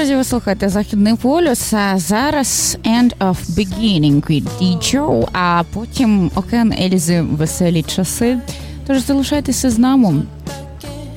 Друзі, ви слухаєте Західний полюс, а зараз End of Beginning від Діджо, а потім Океан Ельзи, веселі часи. Тож залишайтеся з нами.